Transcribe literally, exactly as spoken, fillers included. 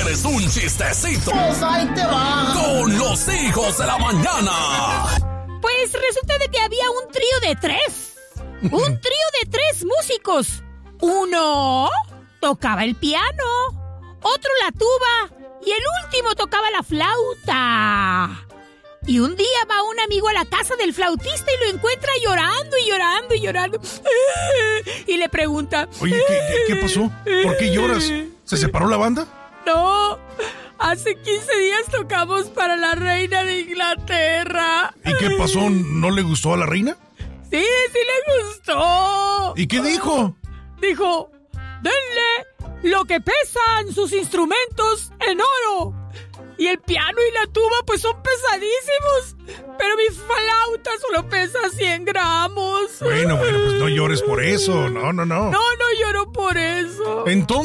quieres un chistecito? Pues ahí te va. Con los hijos de la mañana. Pues resulta de que había un trío de tres. Un trío de tres músicos. Uno tocaba el piano, otro la tuba y el último tocaba la flauta. Y un día va un amigo a la casa del flautista y lo encuentra llorando y llorando y llorando. Y le pregunta... Oye, ¿qué, qué, qué pasó? ¿Por qué lloras? ¿Se separó la banda? No, hace quince días tocamos para la reina de Inglaterra. ¿Y qué pasó? ¿No le gustó a la reina? Sí, sí le gustó. ¿Y qué dijo? Dijo, denle lo que pesan sus instrumentos en oro. Y el piano y la tuba pues son pesadísimos. Pero mi flauta solo pesa cien gramos. Bueno, bueno, pues no llores por eso. No, no, no. No, no lloro por eso. Entonces...